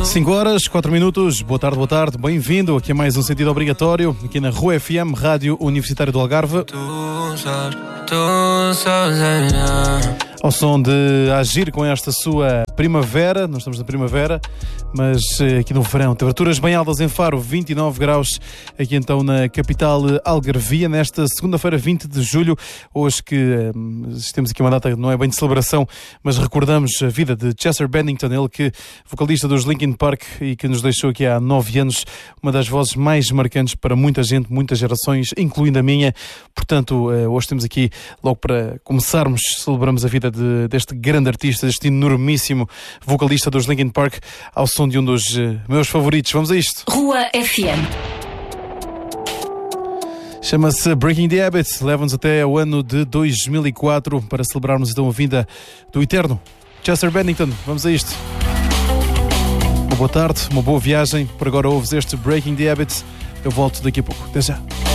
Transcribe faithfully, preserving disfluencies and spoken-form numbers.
cinco horas, quatro minutos, boa tarde, boa tarde, bem-vindo aqui a mais um Sentido Obrigatório, aqui na Rua F M, Rádio Universitário do Algarve. Ao som de Agir com esta sua primavera, nós estamos na primavera, mas aqui no verão, temperaturas bem altas em Faro, vinte e nove graus, aqui então na capital algarvia, nesta segunda-feira, vinte de julho, hoje que hum, temos aqui uma data, não é bem de celebração, mas recordamos a vida de Chester Bennington, ele que, vocalista dos Linkin Park e que nos deixou aqui há nove anos, uma das vozes mais marcantes para muita gente, muitas gerações, incluindo a minha. Portanto, hoje temos aqui, logo para começarmos, celebramos a vida de, deste grande artista, deste enormíssimo vocalista dos Linkin Park, ao som de um dos uh, meus favoritos. Vamos a isto. Rua F M. Chama-se Breaking the Habit. Leva-nos até ao ano de dois mil e quatro para celebrarmos então a vinda do eterno Chester Bennington. Vamos a isto. Uma boa tarde, uma boa viagem. Por agora ouves este Breaking the Habit. Eu volto daqui a pouco. Até já.